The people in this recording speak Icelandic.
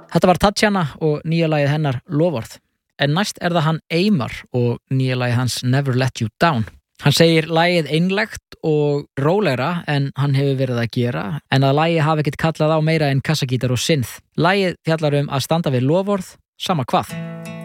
Þetta var Tatjana og nýja lagið hennar Loforð. En næst það hann Eymar og nýja lagið hans Never Let You Down. Hann segir lagið einlægt og rólegra en hann hefur verið að gera, en að lagið hafi ekkert kallað á meira en kassagítar og synth. Lagið fjallar að standa við loforð, sama hvað.